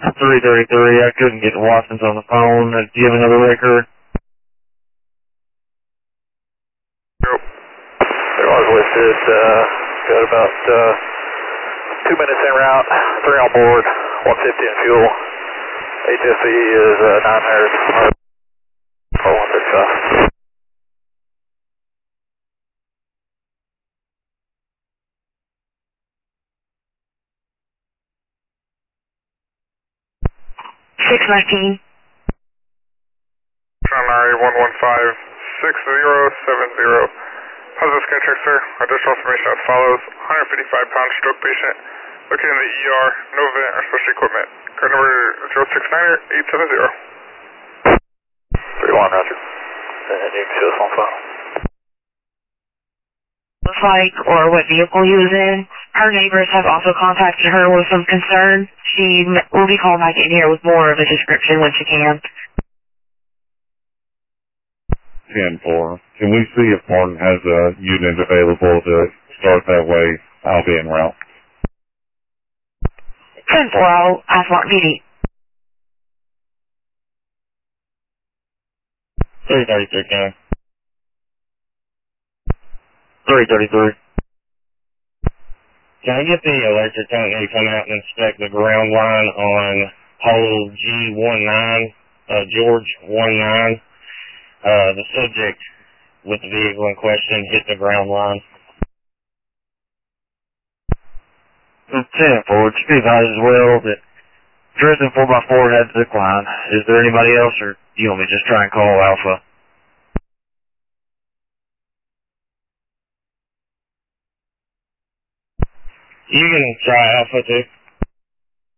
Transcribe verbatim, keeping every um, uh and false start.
three thirty-three, I couldn't get Watson's on the phone. Uh, do you have another record? Nope. They was listed, uh, got about, uh, two minutes en route, three on board, one fifty in fuel. H S E is, uh, nine hundred, or one thirty-five. six nineteen. Primary one one five six zero seven zero. How's this going to check, sir? Additional information as follows. one hundred fifty-five pound stroke patient located in the E R, no vent or special equipment. Card number zero six nine eight seven zero. three one, Roger. And you can see us on file. Looks like, or what vehicle he was in. Her neighbors have also contacted her with some concern. She will be called back in here with more of a description when she can. ten four. Can we see if Martin has a unit available to start that way? I'll be en route. ten four, I'll ask Martin P D. three thirty-three, can I? three thirty-three. Can I get the electric company to come out and inspect the ground line on hole G nineteen, uh, George nineteen? Uh, the subject with the vehicle in question hit the ground line. ten four, just be advised as well that Dresden four by four had to decline. Is there anybody else, or do you want me to just try and call Alpha? You can try Alpha too.